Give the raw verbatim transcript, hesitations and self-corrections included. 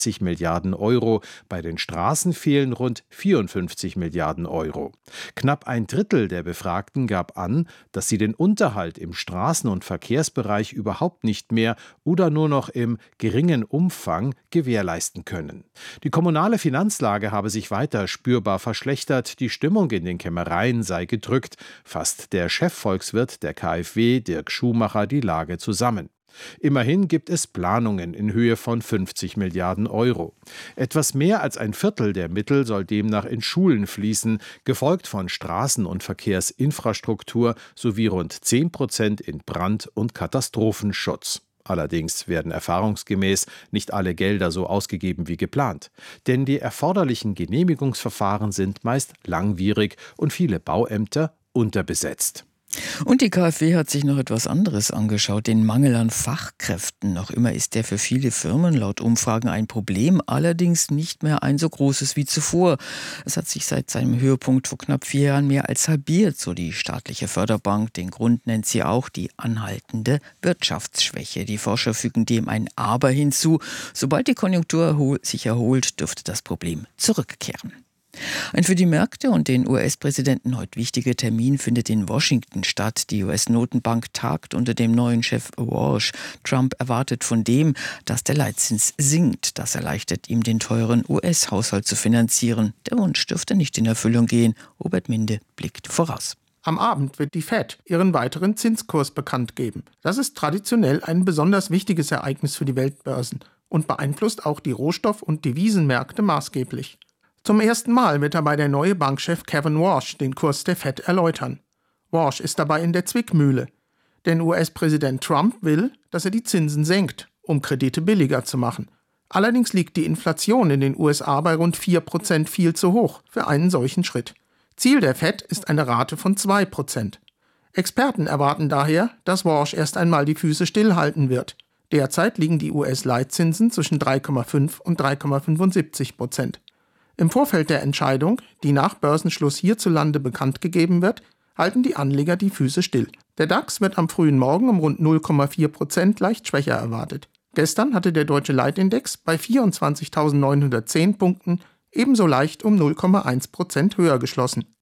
achtzig Milliarden Euro, bei den Straßen fehlen rund vierundfünfzig Milliarden Euro. Knapp ein Drittel der Befragten gab an, dass sie den Unterhalt im Straßen- und Verkehrsbereich überhaupt nicht mehr oder nur noch im geringen Umfang gewährleisten können. Die kommunale Finanzlage habe sich weiter spürbar verschlechtert, die Stimmung in den Kämmereien sei gedrückt, fasst der Chefvolkswirt der KfW, Dirk Schumacher, die Lage zusammen. Immerhin gibt es Planungen in Höhe von fünfzig Milliarden Euro. Etwas mehr als ein Viertel der Mittel soll demnach in Schulen fließen, gefolgt von Straßen- und Verkehrsinfrastruktur sowie rund zehn Prozent in Brand- und Katastrophenschutz. Allerdings werden erfahrungsgemäß nicht alle Gelder so ausgegeben wie geplant. Denn die erforderlichen Genehmigungsverfahren sind meist langwierig und viele Bauämter unterbesetzt. Und die KfW hat sich noch etwas anderes angeschaut, den Mangel an Fachkräften. Noch immer ist der für viele Firmen laut Umfragen ein Problem, allerdings nicht mehr ein so großes wie zuvor. Es hat sich seit seinem Höhepunkt vor knapp vier Jahren mehr als halbiert, so die staatliche Förderbank. Den Grund nennt sie auch die anhaltende Wirtschaftsschwäche. Die Forscher fügen dem ein Aber hinzu. Sobald die Konjunktur sich erholt, dürfte das Problem zurückkehren. Ein für die Märkte und den U S-Präsidenten heute wichtiger Termin findet in Washington statt. Die U S-Notenbank tagt unter dem neuen Chef Walsh. Trump erwartet von dem, dass der Leitzins sinkt. Das erleichtert ihm, den teuren U S-Haushalt zu finanzieren. Der Wunsch dürfte nicht in Erfüllung gehen. Robert Minde blickt voraus. Am Abend wird die Fed ihren weiteren Zinskurs bekannt geben. Das ist traditionell ein besonders wichtiges Ereignis für die Weltbörsen und beeinflusst auch die Rohstoff- und Devisenmärkte maßgeblich. Zum ersten Mal wird dabei der neue Bankchef Kevin Warsh den Kurs der Fed erläutern. Warsh ist dabei in der Zwickmühle. Denn U S-Präsident Trump will, dass er die Zinsen senkt, um Kredite billiger zu machen. Allerdings liegt die Inflation in den U S A bei rund vier Prozent viel zu hoch für einen solchen Schritt. Ziel der Fed ist eine Rate von zwei Prozent. Experten erwarten daher, dass Warsh erst einmal die Füße stillhalten wird. Derzeit liegen die U S-Leitzinsen zwischen drei Komma fünf und drei Komma fünfundsiebzig Prozent. Im Vorfeld der Entscheidung, die nach Börsenschluss hierzulande bekannt gegeben wird, halten die Anleger die Füße still. Der DAX wird am frühen Morgen um rund null Komma vier Prozent leicht schwächer erwartet. Gestern hatte der deutsche Leitindex bei vierundzwanzigtausendneunhundertzehn Punkten ebenso leicht um null Komma eins Prozent höher geschlossen.